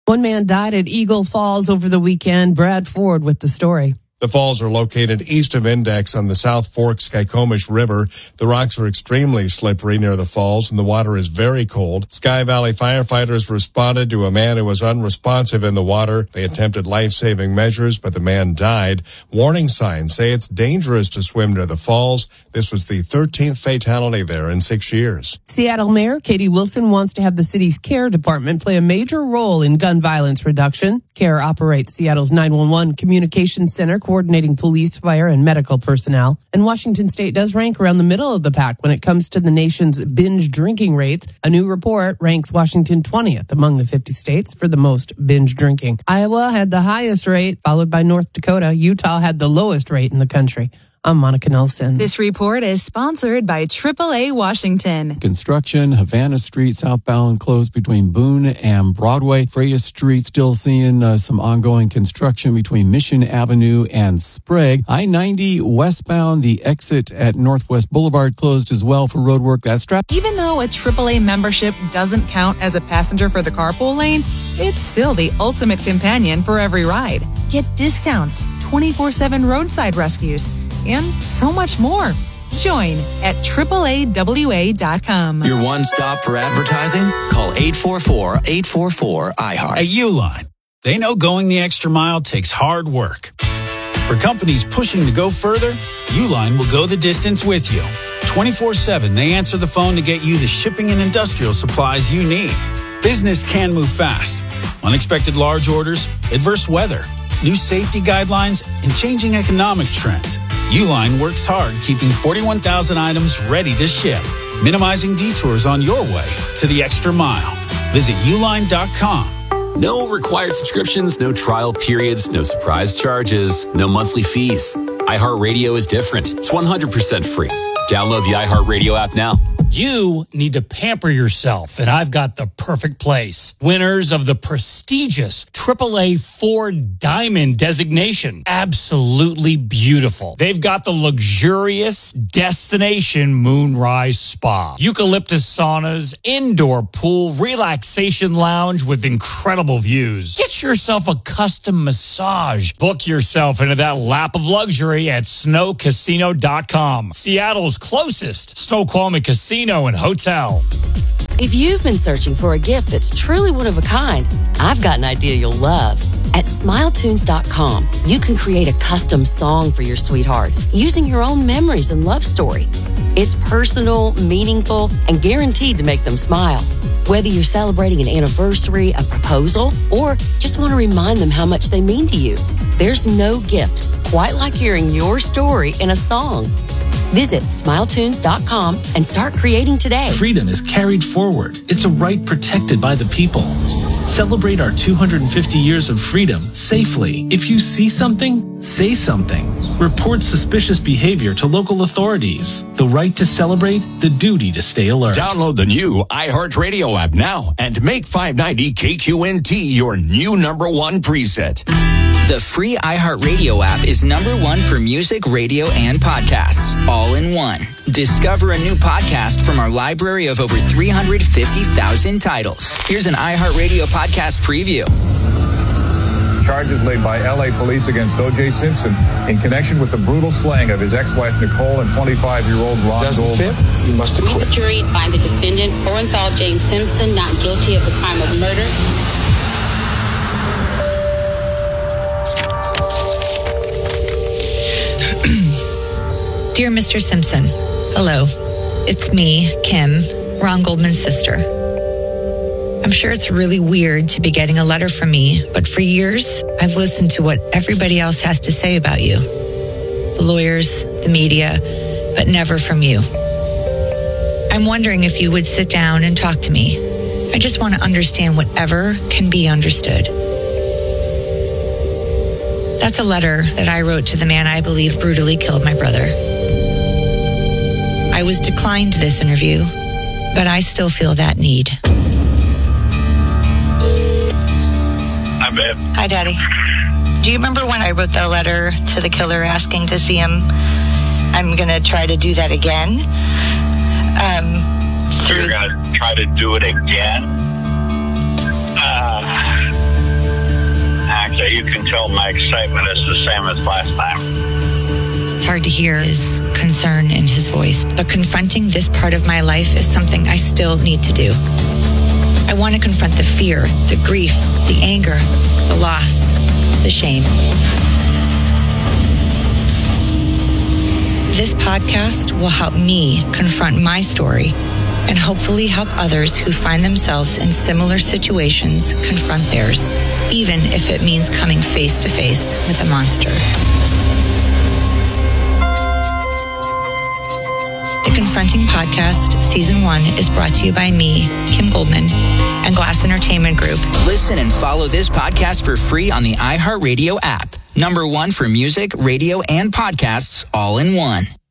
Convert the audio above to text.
One man died at Eagle Falls over the weekend. Brad Ford with the story. The falls are located east of Index on the South Fork Skykomish River. The rocks are extremely slippery near the falls, and the water is very cold. Sky Valley firefighters responded to a man who was unresponsive in the water. They attempted life-saving measures, but the man died. Warning signs say it's dangerous to swim near the falls. This was the 13th fatality there in 6 years. Seattle Mayor Katie Wilson wants to have the city's CARE department play a major role in gun violence reduction. CARE operates Seattle's 911 communications center, coordinating police, fire, and medical personnel. And Washington State does rank around the middle of the pack when it comes to the nation's binge drinking rates. A new report ranks Washington 20th among the 50 states for the most binge drinking. Iowa had the highest rate, followed by North Dakota. Utah had the lowest rate in the country. I'm Monica Nelson. This report is sponsored by AAA Washington. Construction, Havana Street southbound closed between Boone and Broadway. Freya Street still seeing some ongoing construction between Mission Avenue and Sprague. I-90 westbound, the exit at Northwest Boulevard closed as well for roadwork. That's strapped. Even though a AAA membership doesn't count as a passenger for the carpool lane, it's still the ultimate companion for every ride. Get discounts, 24/7 roadside rescues, and so much more. Join at AAAWA.com. Your one stop for advertising? Call 844-844-iHeart. At Uline, they know going the extra mile takes hard work. For companies pushing to go further, Uline will go the distance with you. 24/7, they answer the phone to get you the shipping and industrial supplies you need. Business can move fast. Unexpected large orders, adverse weather, new safety guidelines, and changing economic trends. Uline works hard keeping 41,000 items ready to ship, minimizing detours on your way to the extra mile. Visit uline.com. No required subscriptions, no trial periods, no surprise charges, no monthly fees. iHeartRadio is different. It's 100% free. Download the iHeartRadio app now. You need to pamper yourself, and I've got the perfect place. Winners of the prestigious AAA Ford Diamond designation. Absolutely beautiful. They've got the luxurious destination Moonrise Spa. Eucalyptus saunas, indoor pool, relaxation lounge with incredible views. Get yourself a custom massage. Book yourself into that lap of luxury at snowcasino.com. Seattle's closest Snoqualmie Casino and Hotel. If you've been searching for a gift that's truly one of a kind, I've got an idea you'll love. At SmileTunes.com, you can create a custom song for your sweetheart using your own memories and love story. It's personal, meaningful, and guaranteed to make them smile. Whether you're celebrating an anniversary, a proposal, or just want to remind them how much they mean to you, there's no gift quite like hearing your story in a song. Visit SmileTunes.com and start creating today. Freedom is carried forward. It's a right protected by the people. Celebrate our 250 years of freedom safely. If you see something, say something. Report suspicious behavior to local authorities. The right to celebrate, the duty to stay alert. Download the new iHeartRadio app now and make 590 KQNT your new number one preset. The free iHeartRadio app is number one for music, radio, and podcasts, all in one. Discover a new podcast from our library of over 350,000 titles. Here's an iHeartRadio podcast preview. Charges laid by L.A. police against O.J. Simpson in connection with the brutal slaying of his ex-wife Nicole and 25-year-old Ron Goldman. You must acquit. We, the jury, find the defendant, Orenthal James Simpson, not guilty of the crime of murder. Dear Mr. Simpson, hello. It's me, Kim, Ron Goldman's sister. I'm sure it's really weird to be getting a letter from me, but for years, I've listened to what everybody else has to say about you. The lawyers, the media, but never from you. I'm wondering if you would sit down and talk to me. I just want to understand whatever can be understood. That's a letter that I wrote to the man I believe brutally killed my brother. I was declined this interview, but I still feel that need. Hi, babe. Hi, Daddy. Do you remember when I wrote the letter to the killer asking to see him? I'm going to try to do that again. You're going to try to do it again? you can tell my excitement is the same as last time. It's hard to hear his concern in his voice, but confronting this part of my life is something I still need to do. I want to confront the fear, the grief, the anger, the loss, the shame. This podcast will help me confront my story and hopefully help others who find themselves in similar situations confront theirs, even if it means coming face to face with a monster. The Confronting Podcast, Season 1, is brought to you by me, Kim Goldman, and Glass Entertainment Group. Listen and follow this podcast for free on the iHeartRadio app. #1 for music, radio, and podcasts all in one.